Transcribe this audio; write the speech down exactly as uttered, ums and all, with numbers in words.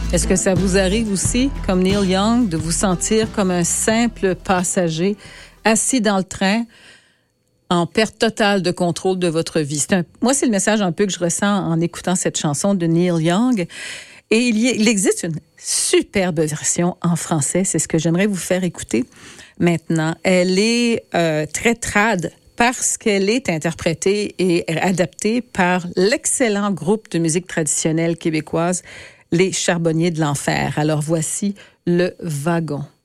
Est-ce que ça vous arrive aussi, comme Neil Young, de vous sentir comme un simple passager assis dans le train en perte totale de contrôle de votre vie? C'est un, moi, c'est le message un peu que je ressens en écoutant cette chanson de Neil Young. Et il, y, il existe une superbe version en français. C'est ce que j'aimerais vous faire écouter maintenant. Elle est euh, très trad parce qu'elle est interprétée et adaptée par l'excellent groupe de musique traditionnelle québécoise, les Charbonniers de l'Enfer. Alors voici Le Wagon.